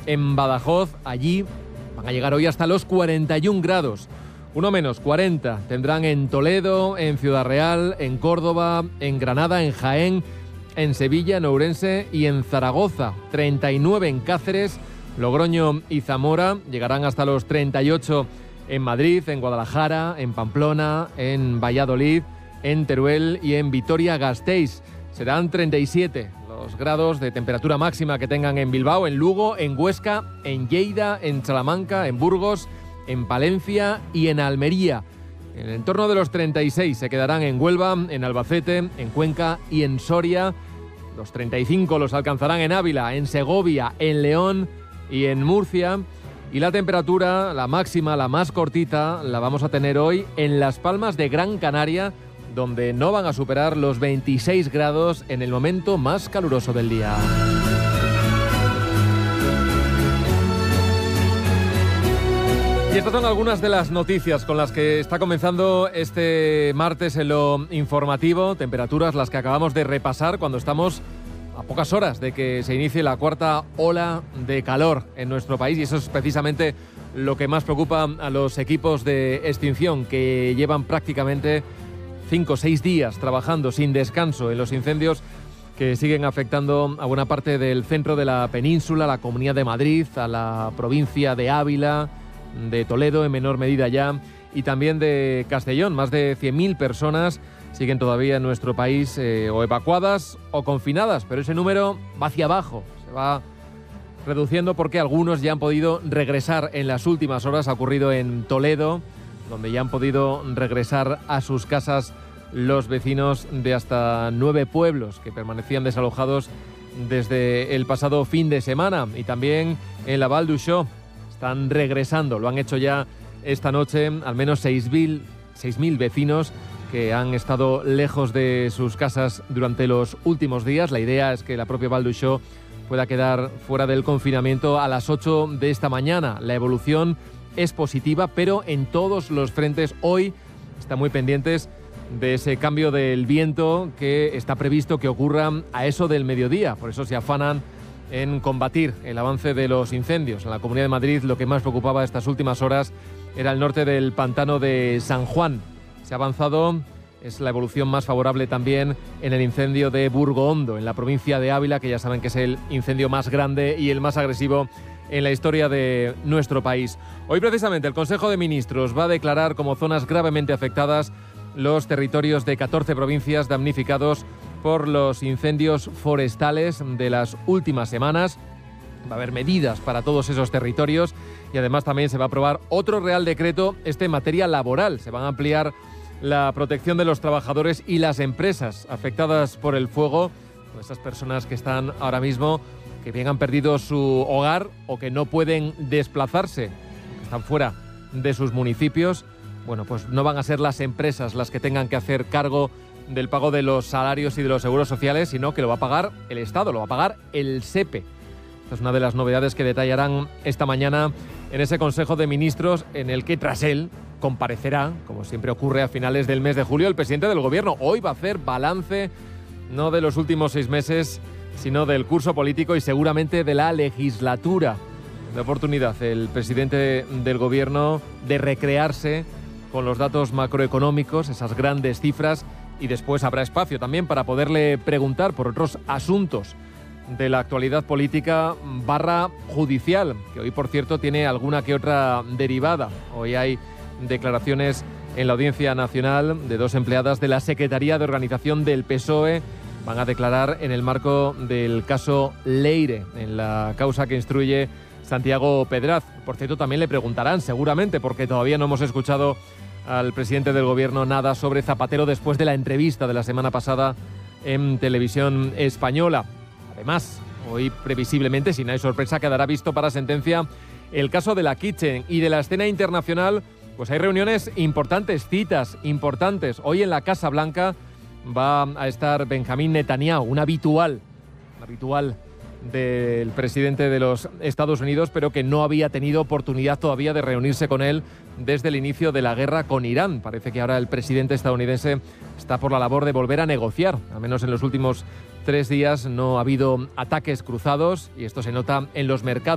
en Badajoz. Allí van a llegar hoy hasta los 41 grados. Uno menos, 40 tendrán en Toledo, en Ciudad Real, en Córdoba, en Granada, en Jaén, en Sevilla, en Ourense y en Zaragoza. 39 en Cáceres, Logroño y Zamora. Llegarán hasta los 38 en Madrid, en Guadalajara, en Pamplona, en Valladolid, en Teruel y en Vitoria-Gasteiz. Serán 37 los grados de temperatura máxima que tengan en Bilbao, en Lugo, en Huesca, en Lleida, en Salamanca, en Burgos, en Palencia y en Almería. En el entorno de los 36 se quedarán en Huelva, en Albacete, en Cuenca y en Soria. Los 35 los alcanzarán en Ávila, en Segovia, en León y en Murcia. Y la temperatura, la máxima, la más cortita, la vamos a tener hoy en Las Palmas de Gran Canaria, donde no van a superar los 26 grados en el momento más caluroso del día. Y estas son algunas de las noticias con las que está comenzando este martes en lo informativo. Temperaturas las que acabamos de repasar cuando estamos a pocas horas de que se inicie la cuarta ola de calor en nuestro país. Y eso es precisamente lo que más preocupa a los equipos de extinción, que llevan prácticamente 5 o 6 días trabajando sin descanso en los incendios que siguen afectando a buena parte del centro de la península, a la Comunidad de Madrid, a la provincia de Ávila, de Toledo en menor medida ya, y también de Castellón. Más de 100.000 personas siguen todavía en nuestro país o evacuadas o confinadas, pero ese número va hacia abajo, se va reduciendo porque algunos ya han podido regresar en las últimas horas. Ha ocurrido en Toledo, donde ya han podido regresar a sus casas los vecinos de hasta 9 pueblos que permanecían desalojados desde el pasado fin de semana. Y también en la Val d'Uixó están regresando, lo han hecho ya esta noche, al menos 6.000 vecinos que han estado lejos de sus casas durante los últimos días. La idea es que la propia Val d'Uixó pueda quedar fuera del confinamiento a las 8 de esta mañana. La evolución es positiva, pero en todos los frentes hoy están muy pendientes de ese cambio del viento que está previsto que ocurra a eso del mediodía. Por eso se afanan en combatir el avance de los incendios. En la Comunidad de Madrid lo que más preocupaba estas últimas horas era el norte del pantano de San Juan. Se ha avanzado, es la evolución más favorable también en el incendio de Burgohondo, en la provincia de Ávila, que ya saben que es el incendio más grande y el más agresivo en la historia de nuestro país. Hoy precisamente el Consejo de Ministros va a declarar como zonas gravemente afectadas los territorios de 14 provincias damnificados por los incendios forestales de las últimas semanas. Va a haber medidas para todos esos territorios y además también se va a aprobar otro Real Decreto en materia laboral. Se van a ampliar la protección de los trabajadores y las empresas afectadas por el fuego, con esas personas que están ahora mismo, que bien han perdido su hogar o que no pueden desplazarse, están fuera de sus municipios. Bueno, pues no van a ser las empresas las que tengan que hacer cargo del pago de los salarios y de los seguros sociales, sino que lo va a pagar el Estado, lo va a pagar el SEPE. Esta es una de las novedades que detallarán esta mañana en ese Consejo de Ministros, en el que tras él comparecerá, como siempre ocurre a finales del mes de julio, el presidente del Gobierno. Hoy va a hacer balance no de los últimos 6 meses, sino del curso político y seguramente de la legislatura. La oportunidad el presidente del Gobierno de recrearse con los datos macroeconómicos, esas grandes cifras, y después habrá espacio también para poderle preguntar por otros asuntos de la actualidad política / judicial, que hoy, por cierto, tiene alguna que otra derivada. Hoy hay declaraciones en la Audiencia Nacional de 2 empleadas de la Secretaría de Organización del PSOE. Van a declarar en el marco del caso Leire, en la causa que instruye Santiago Pedraz. Por cierto, también le preguntarán, seguramente, porque todavía no hemos escuchado al presidente del Gobierno nada sobre Zapatero después de la entrevista de la semana pasada en Televisión Española. Además, hoy previsiblemente, si no hay sorpresa, quedará visto para sentencia el caso de la Kitchen y de la escena internacional. Pues hay reuniones importantes, citas importantes. Hoy en la Casa Blanca va a estar Benjamín Netanyahu, un habitual del presidente de los Estados Unidos, pero que no había tenido oportunidad todavía de reunirse con él desde el inicio de la guerra con Irán. Parece que ahora el presidente estadounidense está por la labor de volver a negociar. Al menos en los últimos 3 días no ha habido ataques cruzados y esto se nota en los mercados.